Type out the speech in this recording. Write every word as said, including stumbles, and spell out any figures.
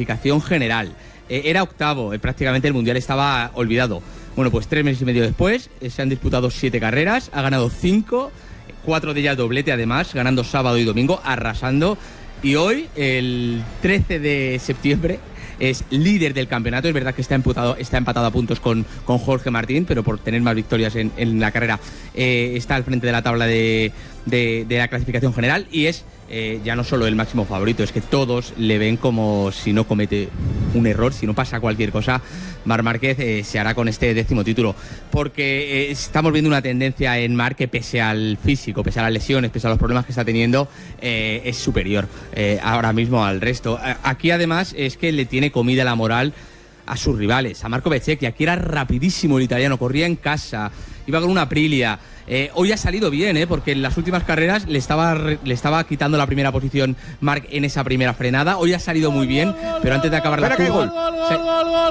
clasificación general. Eh, era octavo, eh, prácticamente el Mundial estaba olvidado. Bueno, pues tres meses y medio después eh, se han disputado siete carreras, ha ganado cinco, cuatro de ellas doblete además, ganando sábado y domingo, arrasando. Y hoy, el trece de septiembre, es líder del campeonato. Es verdad que está empatado, está empatado a puntos con, con Jorge Martín, pero por tener más victorias en, en la carrera eh, está al frente de la tabla de, de, de la clasificación general y es eh, ya no solo el máximo favorito, es que todos le ven como si no comete un error, si no pasa cualquier cosa, Marc Márquez eh, se hará con este décimo título, porque eh, estamos viendo una tendencia en Marc que pese al físico, pese a las lesiones, pese a los problemas que está teniendo, eh, es superior eh, ahora mismo al resto. Aquí además es que le tiene comida la moral a sus rivales, a Marco Bezzecchi. Aquí era rapidísimo el italiano, corría en casa, iba con una Aprilia. Eh, hoy ha salido bien, eh, porque en las últimas carreras le estaba, le estaba quitando la primera posición Marc en esa primera frenada. Hoy ha salido muy bien, pero antes de acabar la curva...